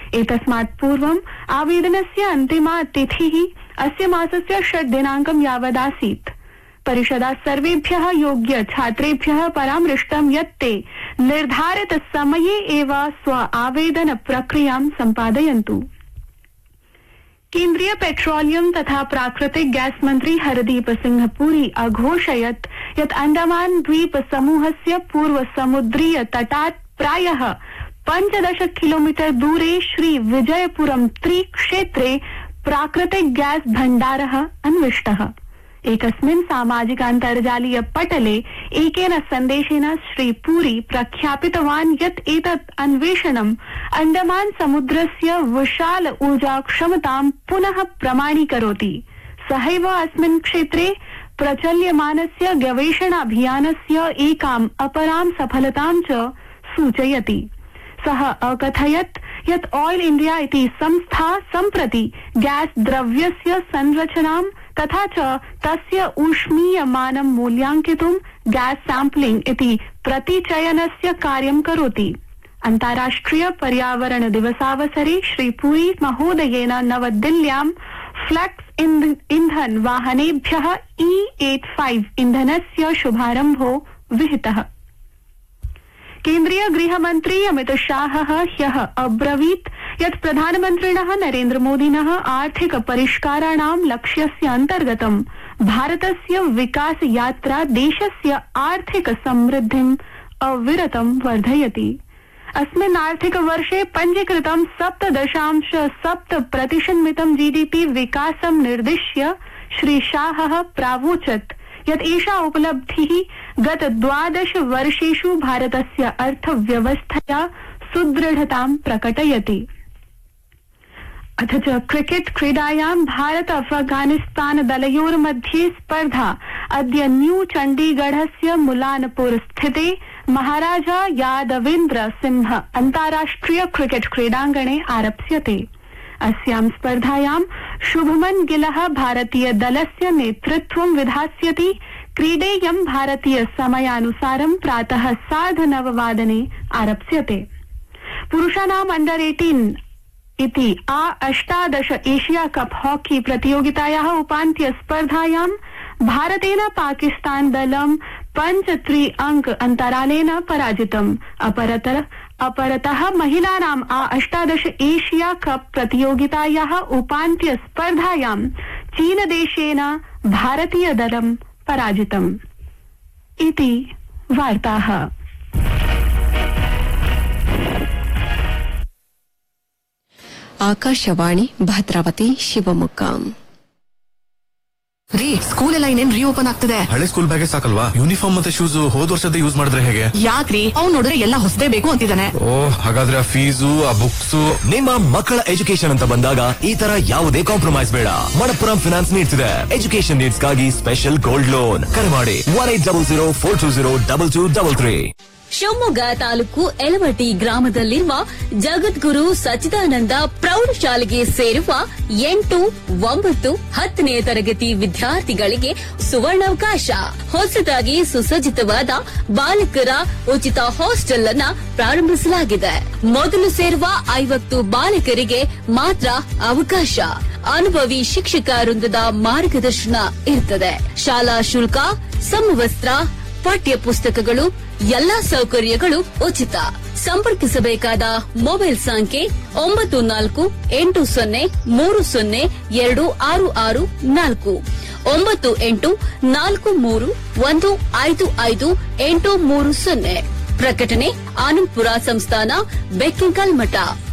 एतस्मात् पूर्वम् आवेदनस्य अन्तिमा तिथिः अस्य मासस्य 6 दिनाङ्कं यावदासीत्। परिषदा सर्वेभ्यः योग्य छात्रेभ्यः परामृष्टं यत् ते निर्धारित समये एव स्व आवेदन प्रक्रियां सम्पादयन्तु। केन्द्रीय पेट्रोलियम तथा प्राकृतिक गैस मंत्री हरदीप सिंह पुरी अघोषयत् यत् अंडमान द्वीप समूहस्य पूर्व समुद्रीय तटात् प्रायः 15 किलोमीटर दूरे श्री विजयपुरम 3 क्षेत्रे प्राकृतिक गैस भण्डारः अन्विष्टः। एकस्मिन् सामाजिकान्तर्जालीय पटले एकेन सन्देशेन श्री पुरी प्रख्यापितवान् यत् एतत् अन्वेषणम् अंडमान समुद्रस्य विशाल ऊर्जा क्षमतां पुनः प्रमाणीकरोति। सहैव अस्मिन् क्षेत्रे प्रचल्यमानस्य गवेषणाभियानस्य एकाम् अपरां सफलतां च सूचयति। सः अकथयत् यत् ऑयल इंडिया इति संस्था सम्प्रति गैस द्रव्यस्य संरचनां तथा च तस्य ऊष्मीयमानं मूल्याङ्कितुं गैस सैम्पलिंग इति प्रतिचयनस्य कार्यं करोति। अन्ताराष्ट्रिय पर्यावरण दिवसावसरे श्री पुरी महोदयेन नवदिल्ल्यां फ्लेक्स ईंधन वाहनेभ्यः E85 ईंधनस्य शुभारम्भो विहितः। केन्द्रीय गृहमन्त्री अमित शाहः ह्यः अब्रवीत् यत् प्रधानमन्त्रिणः नरेन्द्र मोदिनः आर्थिक परिष्काराणां लक्ष्यस्य अन्तर्गतं भारतस्य विकास यात्रा देशस्य आर्थिक समृद्धिम् अविरतं वर्धयति। अस्मिन् आर्थिक वर्षे पञ्जीकृतं 7.7% GDP विकासं निर्दिश्य श्री शाहः प्रावोचत् यत् एषा उपलब्धिः गत 12 वर्षेषु भारतस्य अर्थव्यवस्थया सुदृढतां प्रकटयति। अथ च क्रिकेट क्रीडायां भारत अफगानिस्तान दलयोर्मध्ये स्पर्धा अद्य न्यू चण्डीगढस्य मुलानपुर स्थिते महाराजा यादवेन्द्र सिंह अन्ताराष्ट्रिय क्रिकेट क्रीडाङ्गणे आरप्स्यते। अस्यां स्पर्धायां शुभमन गिलः भारतीय दलस्य नेतृत्वं विधास्यति। क्रीडेयं भारतीय समयानुसारं प्रातः 9:30 आरप्स्यते। पुरुषाणाम् अंडर 18 इति A18 एशिया कप हॉकी प्रतियोगितायाः उपान्त्य स्पर्धायां भारतेन पाकिस्तान दलं 5-3 अंक अन्तरालेन पराजितम्। अपरतः महिलानाम् A18 एशिया कप प्रतियोगितायाः उपान्त्य स्पर्धायां चीनदेशेन भारतीय दलं पराजितम्। इति वार्ताः। ಆಕಾಶವಾಣಿ ಭದ್ರಾವತಿ ಶಿವಮೊಗ್ಗ. ರೀ, ಸ್ಕೂಲ್ ಎಲ್ಲ ಇನ್ನೇನ್ ರೀಓಪನ್ ಆಗ್ತದೆ. ಹಳೆ ಸ್ಕೂಲ್ ಬ್ಯಾಗೇ ಸಾಕಲ್ವಾ? ಯೂನಿಫಾರ್ಮ್ ಮತ್ತೆ ಶೂಸ್ ಹೋದ್ ವರ್ಷದ ಯೂಸ್ ಮಾಡಿದ್ರೆ ಹೇಗೆ? ಯಾಕ್ರಿ, ಅವ್ನು ನೋಡಿದ್ರೆ ಎಲ್ಲ ಹೊಸದೇ ಬೇಕು ಅಂತಿದ್ದಾನೆ. ಹಾಗಾದ್ರೆ ಆ ಫೀಸು, ಆ ಬುಕ್ಸ್. ನಿಮ್ಮ ಮಕ್ಕಳ ಎಜುಕೇಶನ್ ಅಂತ ಬಂದಾಗ ಈ ತರ ಯಾವುದೇ ಕಾಂಪ್ರಮೈಸ್ ಬೇಡ. ಮಣಪ್ಪುರಂ ಫಿನಾನ್ಸ್ ನೀಡ್ತಿದೆ ಎಜುಕೇಶನ್ ನೀಡ್ಸ್ ಗಾಗಿ ಸ್ಪೆಷಲ್ ಗೋಲ್ಡ್ ಲೋನ್. ಕರೆ ಮಾಡಿ 1800-420-2233. ಶಿವಮೊಗ್ಗ ತಾಲೂಕು ಯಲವಟ್ಟಿ ಗ್ರಾಮದಲ್ಲಿರುವ ಜಗದ್ಗುರು ಸಚ್ಚಿದಾನಂದ ಪ್ರೌಢಶಾಲೆಗೆ ಸೇರುವ 8, 9, 10ನೇ ತರಗತಿ ವಿದ್ಯಾರ್ಥಿಗಳಿಗೆ ಸುವರ್ಣಾವಕಾಶ. ಹೊಸದಾಗಿ ಸುಸಜ್ಜಿತವಾದ ಬಾಲಕರ ಉಚಿತ ಹಾಸ್ಟೆಲ್ ಅನ್ನ ಪ್ರಾರಂಭಿಸಲಾಗಿದೆ. ಮೊದಲು ಸೇರುವ 50 ಬಾಲಕರಿಗೆ ಮಾತ್ರ ಅವಕಾಶ. ಅನುಭವಿ ಶಿಕ್ಷಕ ವೃಂದದ ಮಾರ್ಗದರ್ಶನ ಇರುತ್ತದೆ. ಶಾಲಾ ಶುಲ್ಕ, ಸಮವಸ್ತ್ರ, ಪಠ್ಯ ಪುಸ್ತಕಗಳು, ಎಲ್ಲಾ ಸೌಕರ್ಯಗಳು ಉಚಿತ. ಸಂಪರ್ಕಿಸಬೇಕಾದ ಮೊಬೈಲ್ ಸಂಖ್ಯೆ 9480302664 9843155830. ಪ್ರಕಟಣೆ ಆನಂದಪುರ ಸಂಸ್ಥಾನ ಬೆಕ್ಕಿಂಕಲ್ ಮಠ.